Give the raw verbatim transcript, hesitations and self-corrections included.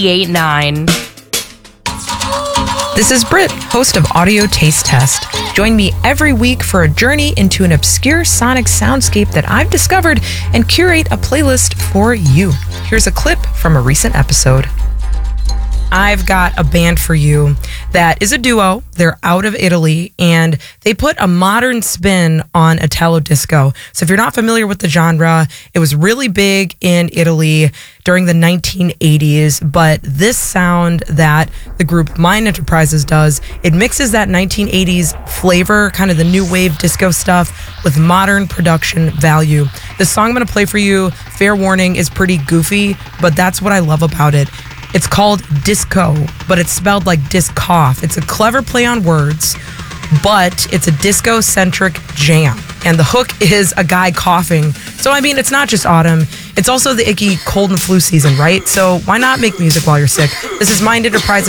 eight nine. This is Britt, host of Audio Taste Test. Join me every week for a journey into an obscure sonic soundscape that I've discovered and curate a playlist for you. Here's a clip from a recent episode. I've got a band for you that is a duo. They're out of Italy, and they put a modern spin on Italo disco. So if you're not familiar with the genre, it was really big in Italy during the nineteen eighties, but this sound that the group Mind Enterprises does, it mixes that nineteen eighties flavor, kind of the new wave disco stuff, with modern production value. The song I'm going to play for you, fair warning, is pretty goofy, but that's what I love about it. It's called Disco, but it's spelled like disc cough. It's a clever play on words, but it's a disco-centric jam. And the hook is a guy coughing. So, I mean, it's not just autumn. It's also the icky cold and flu season, right? So why not make music while you're sick? This is Mind Enterprises.